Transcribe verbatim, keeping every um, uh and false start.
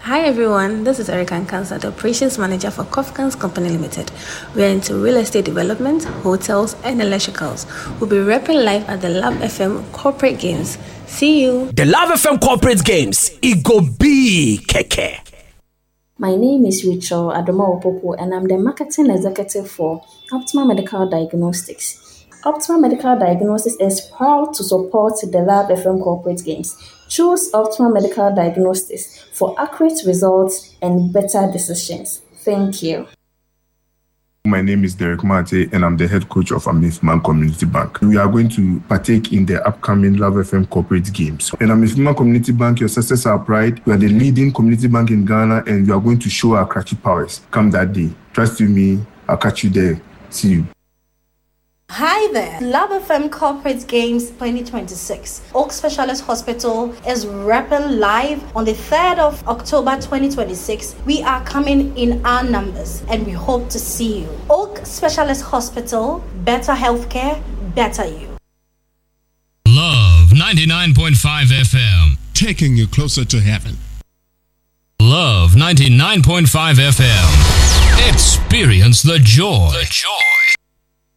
Hi everyone, this is Erica Nkansa, the Operations Manager for Kofkans Company Limited. We are into real estate development, hotels, and electricals. We'll be repping live at the Love F M Corporate Games. See you! The Love F M Corporate Games, it go be keke. My name is Rachel Adoma Opopo, and I'm the Marketing Executive for Optima Medical Diagnostics. Optima Medical Diagnostics is proud to support the Love F M Corporate Games. Choose Optima Medical Diagnostics for accurate results and better decisions. Thank you. My name is Derek Mate, and I'm the head coach of Amifman Community Bank. We are going to partake in the upcoming Love F M Corporate Games. And Amifman Community Bank, your success, our pride. We are the leading community bank in Ghana, and we are going to show our cracky powers. Come that day. Trust you me, I'll catch you there. See you. Hi there, Love F M Corporate Games twenty twenty-six. Oak Specialist Hospital is repping live on the third of October twenty twenty-six. We are coming in our numbers and we hope to see you. Oak Specialist Hospital, better healthcare, better you. Love ninety-nine point five F M, taking you closer to heaven. Love ninety-nine point five F M. Experience the joy. The joy.